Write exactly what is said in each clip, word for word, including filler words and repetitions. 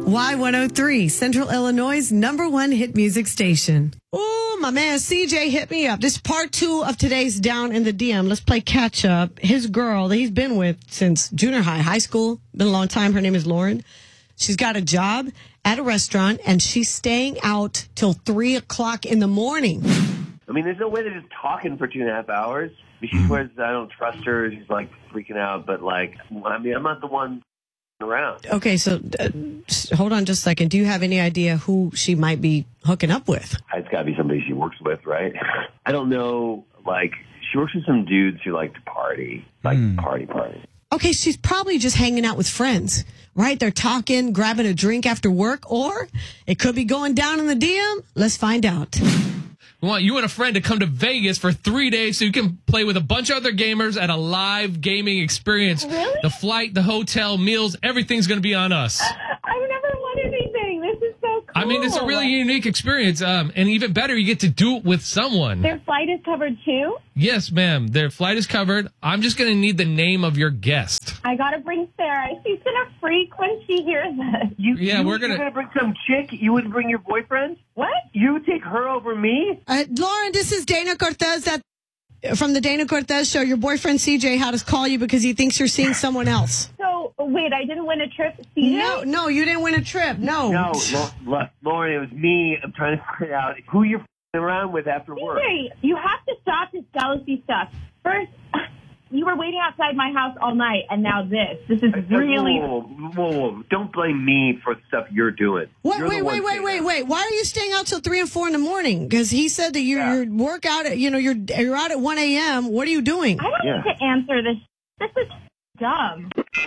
Y one oh three, Central Illinois' number one hit music station. Oh, my man C J hit me up. This is part two of today's Down in the D M. Let's play catch up. His girl that he's been with since junior high, high school, been a long time. Her name is Lauren. She's got a job at a restaurant, and she's staying out till three o'clock in the morning. I mean, there's no way they're just talking for two and a half hours. I mean, she swears I don't trust her. She's, like, freaking out. But, like, I mean, I'm not the one around. Okay, so uh, hold on just a second. Do you have any idea who she might be hooking up with? It's got to be somebody she works with, right? I don't know. Like, she works with some dudes who like to party. Like, mm. party, party. Okay, she's probably just hanging out with friends, right? They're talking, grabbing a drink after work, or it could be going down in the D M. Let's find out. We want you and a friend to come to Vegas for three days so you can play with a bunch of other gamers at a live gaming experience. Really? The flight, the hotel, meals, everything's going to be on us. I've never won anything. This is so cool. I mean, it's a really unique experience. Um, and even better, you get to do it with someone. Their flight is covered too? Yes, ma'am. Their flight is covered. I'm just going to need the name of your guest. I got to bring Sarah. She's going to freak when she hears this. You, yeah, you, we're going to bring some chick? You wouldn't bring your boyfriend? What? You would take her over me? Uh, Lauren, this is Dana Cortez that, from the Dana Cortez Show. Your boyfriend C J had us call you because he thinks you're seeing someone else. So, wait, I didn't win a trip, C J? No, no, you didn't win a trip. No. No, Lo- Lauren, it was me. I'm trying to figure out who you're f***ing around with after work. C J, you have to stop this jealousy stuff. First, you were waiting outside my house all night, and now this. This is really... Whoa, whoa, whoa, whoa. Don't blame me for the stuff you're doing. Wait, you're wait, wait, wait, wait, wait. Why are you staying out till three and four in the morning? Because he said that you, yeah. your work out at, you know, you're, you're out at one a.m. What are you doing? I don't yeah. need to answer this. This is dumb.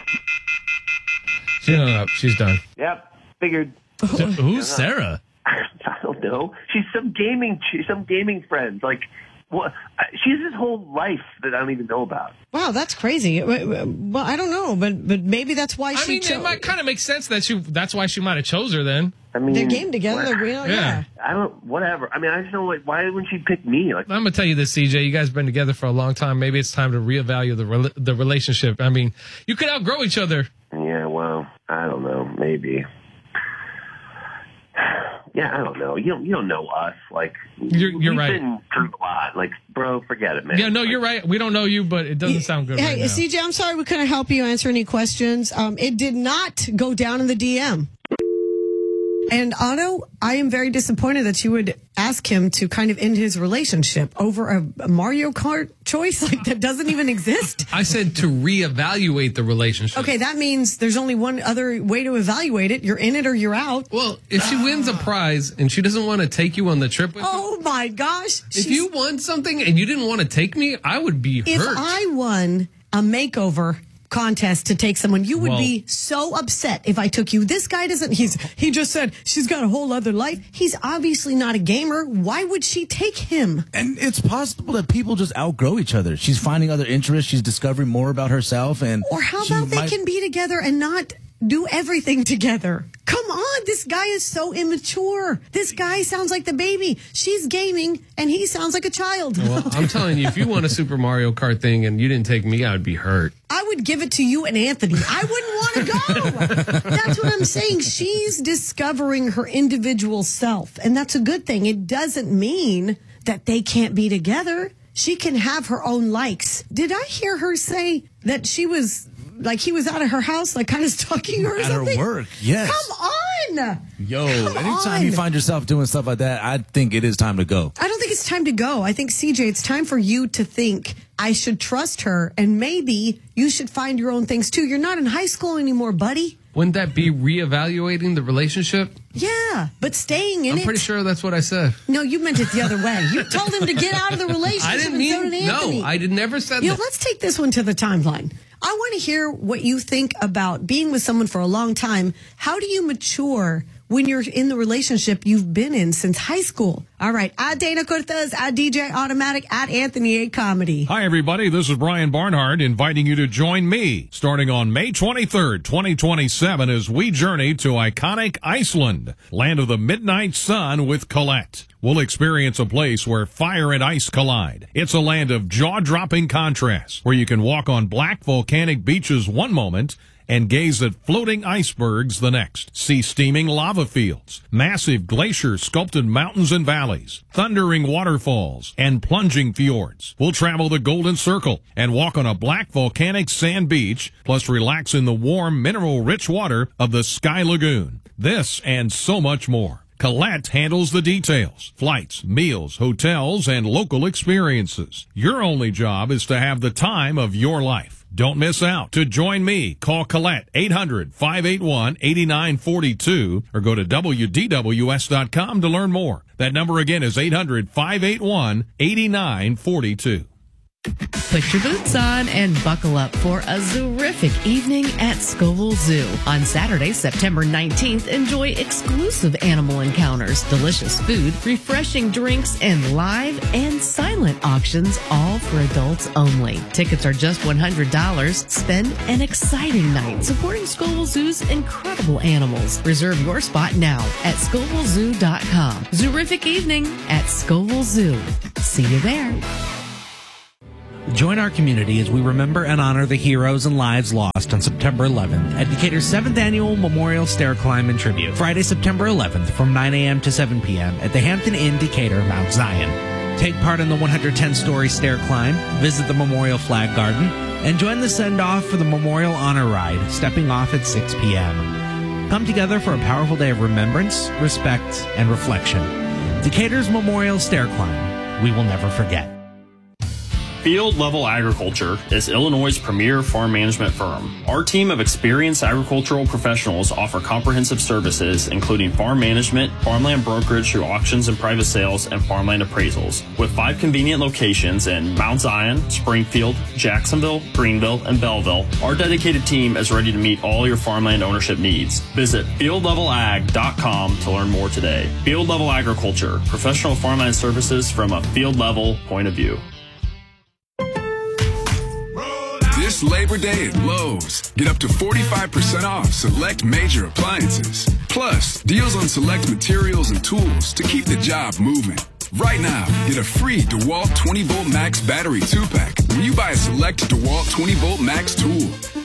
She hung up. She's done. Yep, figured. So, who's Sarah? I don't know. She's some gaming, she's some gaming friend. Like, well, she has this whole life that I don't even know about. Wow, that's crazy. Well, I don't know, but but maybe that's why I she. mean, cho- it might kind of make sense that she. That's why she might have chose her then. I mean, they game together. You know, yeah. yeah. I don't. Whatever. I mean, I just don't like. Why wouldn't she pick me? Like, I'm gonna tell you this, C J. You guys have been together for a long time. Maybe it's time to reevaluate the re- the relationship. I mean, you could outgrow each other. Yeah. Well, I don't know. Maybe. Yeah, I don't know. You don't. You don't know us. Like, you're, you're we've right. Been through a lot. Like, bro, forget it, man. Yeah, no, like, you're right. We don't know you, but it doesn't sound good. Hey, right now. C J, I'm sorry we couldn't help you answer any questions. Um, it did not go down in the D M. And Otto, I am very disappointed that you would ask him to kind of end his relationship over a, a Mario Kart choice like that doesn't even exist. I said to reevaluate the relationship. Okay, that means there's only one other way to evaluate it. You're in it or you're out. Well, if she wins a prize and she doesn't want to take you on the trip with her, Oh my gosh. if She's- you won something and you didn't want to take me, I would be If hurt. I won a makeover contest to take someone, you would Well- be so upset if I took you. This guy doesn't, he's, he just said she's got a whole other life. He's obviously not a gamer. Why would she take him? And it's possible that people just outgrow each other. She's finding other interests. She's discovering more about herself. And Or how she about they might- can be together and not do everything together? Come on, this guy is so immature. This guy sounds like the baby. She's gaming, and he sounds like a child. Well, I'm telling you, if you won a Super Mario Kart thing and you didn't take me, I would be hurt. I would give it to you and Anthony. I wouldn't want to go. That's what I'm saying. She's discovering her individual self, and that's a good thing. It doesn't mean that they can't be together. She can have her own likes. Did I hear her say that she was, like, he was out of her house, like, kind of stalking her or At something? her work, yes. Come on. Yo, Come anytime on. you find yourself doing stuff like that, I think it is time to go. I don't think it's time to go. I think, C J, it's time for you to think, I should trust her, and maybe you should find your own things, too. You're not in high school anymore, buddy. Wouldn't that be reevaluating the relationship? Yeah, but staying in I'm it. pretty sure that's what I said. No, you meant it the other way. You told him to get out of the relationship. I didn't and mean, so did Anthony. no, I did never said You know, that. let's take this one to the timeline. I want to hear what you think about being with someone for a long time. How do you mature when you're in the relationship you've been in since high school? All right. At Dana Cortez, at D J Automatic, at Anthony A. Comedy. Hi, everybody. This is Brian Barnhart inviting you to join me starting on May twenty-third, twenty twenty-seven as we journey to iconic Iceland, land of the midnight sun with Colette. We'll experience a place where fire and ice collide. It's a land of jaw-dropping contrasts where you can walk on black volcanic beaches one moment and gaze at floating icebergs the next. See steaming lava fields, massive glacier-sculpted mountains and valleys, thundering waterfalls, and plunging fjords. We'll travel the Golden Circle and walk on a black volcanic sand beach, plus relax in the warm, mineral-rich water of the Sky Lagoon. This and so much more. Colette handles the details, flights, meals, hotels, and local experiences. Your only job is to have the time of your life. Don't miss out. To join me, call Colette eight hundred, five eight one, eight nine four two or go to W D W S dot com to learn more. That number again is eight hundred, five eight one, eight nine four two. Put your boots on and buckle up for a terrific evening at Scoville Zoo. On Saturday, September nineteenth, enjoy exclusive animal encounters, delicious food, refreshing drinks, and live and silent auctions, all for adults only. Tickets are just one hundred dollars. Spend an exciting night supporting Scoville Zoo's incredible animals. Reserve your spot now at Scoville Zoo dot com. Terrific evening at Scoville Zoo. See you there. Join our community as we remember and honor the heroes and lives lost on September eleventh at Decatur's seventh Annual Memorial Stair Climb and Tribute. Friday, September eleventh from nine a.m. to seven p.m. at the Hampton Inn, Decatur, Mount Zion. Take part in the one hundred ten story stair climb, visit the Memorial Flag Garden, and join the send-off for the Memorial Honor Ride, stepping off at six p.m. Come together for a powerful day of remembrance, respect, and reflection. Decatur's Memorial Stair Climb. We will never forget. Field Level Agriculture is Illinois' premier farm management firm. Our team of experienced agricultural professionals offer comprehensive services, including farm management, farmland brokerage through auctions and private sales, and farmland appraisals. With five convenient locations in Mount Zion, Springfield, Jacksonville, Greenville, and Belleville, our dedicated team is ready to meet all your farmland ownership needs. Visit field level ag dot com to learn more today. Field Level Agriculture, professional farmland services from a field level point of view. This Labor Day at Lowe's, get up to forty-five percent off select major appliances. Plus, deals on select materials and tools to keep the job moving. Right now, get a free DeWalt twenty volt Max battery two pack when you buy a select DeWalt twenty volt Max tool.